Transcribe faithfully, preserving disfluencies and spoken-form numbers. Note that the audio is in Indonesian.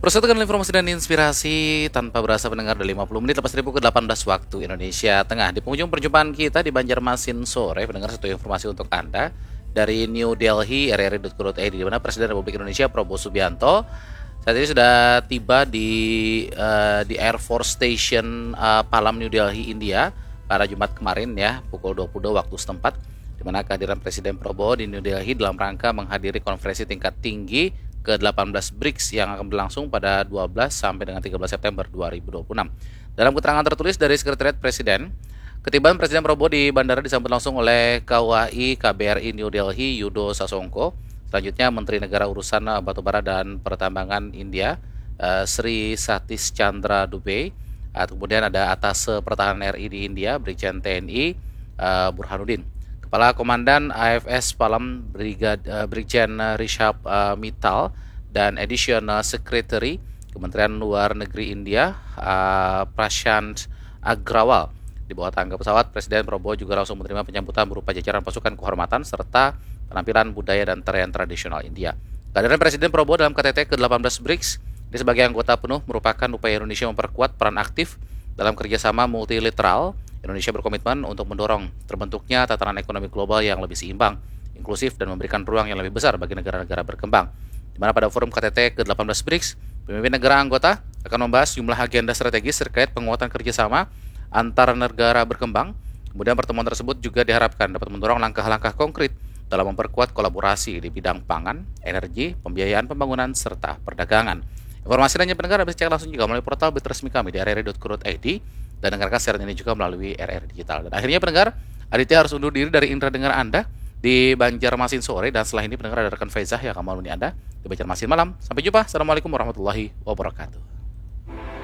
Persatukan informasi dan inspirasi tanpa berasa pendengar dari lima puluh menit lepas dari pukul delapan belas waktu Indonesia Tengah. Di penghujung perjumpaan kita di Banjarmasin sore, pendengar satu informasi untuk Anda dari New Delhi, r r i dot co dot i d, di mana Presiden Republik Indonesia Prabowo Subianto saat ini sudah tiba di uh, di Air Force Station uh, Palam, New Delhi, India pada Jumat kemarin ya, pukul dua puluh dua waktu setempat, di mana kehadiran Presiden Prabowo di New Delhi dalam rangka menghadiri konferensi tingkat tinggi ke delapan belas B R I C S yang akan berlangsung pada dua belas sampai dengan tiga belas September dua ribu dua puluh enam. Dalam keterangan tertulis dari Sekretariat Presiden, ketibaan Presiden Prabowo di bandara disambut langsung oleh K W I K B R I New Delhi Yudo Sasongko. Selanjutnya Menteri Negara Urusan Batubara dan Pertambangan India Sri Satish Chandra Dubey. Kemudian ada Atase Pertahanan R I di India Brigjen T N I Burhanuddin. Kepala Komandan A F S Palam Brigad, uh, Brigjen Rishabh uh, Mittal dan Additional Secretary Kementerian Luar Negeri India uh, Prashant Agrawal. Di bawah tangga pesawat, Presiden Prabowo juga langsung menerima penyambutan berupa jajaran pasukan kehormatan serta penampilan budaya dan tarian tradisional India. Kehadiran Presiden Prabowo dalam K T T ke delapan belas B R I C S ini sebagai anggota penuh merupakan upaya Indonesia memperkuat peran aktif dalam kerjasama multilateral. Indonesia berkomitmen untuk mendorong terbentuknya tatanan ekonomi global yang lebih seimbang, inklusif, dan memberikan ruang yang lebih besar bagi negara-negara berkembang. Di mana pada forum K T T ke delapan belas B R I C S, pemimpin negara anggota akan membahas jumlah agenda strategis terkait penguatan kerjasama antara negara berkembang. Kemudian pertemuan tersebut juga diharapkan dapat mendorong langkah-langkah konkret dalam memperkuat kolaborasi di bidang pangan, energi, pembiayaan pembangunan, serta perdagangan. Informasi lainnya pendengar bisa cek langsung juga melalui portal berita resmi kami di r r i dot co dot i d dan dengarkan siaran ini juga melalui R R Digital. Dan akhirnya pendengar, Aditya harus undur diri dari Indra Dengar Anda di Banjarmasin sore, dan setelah ini pendengar ada rekan Faizah yang akan menemani Anda di Banjarmasin malam. Sampai jumpa. Assalamualaikum warahmatullahi wabarakatuh.